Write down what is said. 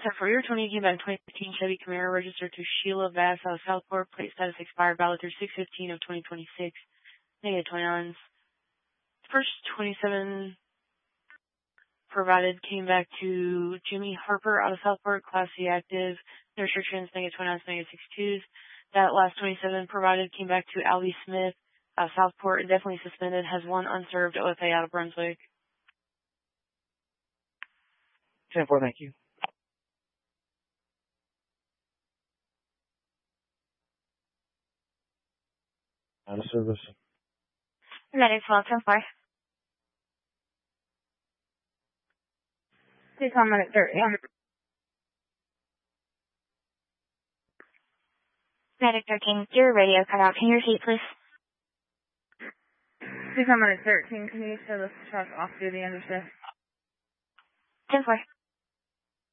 10-4, your 20 came back 2015 Chevy Camaro registered to Sheila Vass out of Southport. Plate status expired. Valid through 6/15 of 2026. Negative 29s. First 27 provided came back to Jimmy Harper out of Southport. Class C active. No restrictions. Negative 29s. Negative 62s. That last 27 provided came back to Albie Smith out of Southport. Definitely suspended. Has one unserved OFA out of Brunswick. 10-4, thank you. Out of service. Medics, well, 10-4. Please call medic 30. Medic 13, your radio cut out. Can you repeat, please? Please call medic 13. Can you show this truck off duty under shift? 10-4.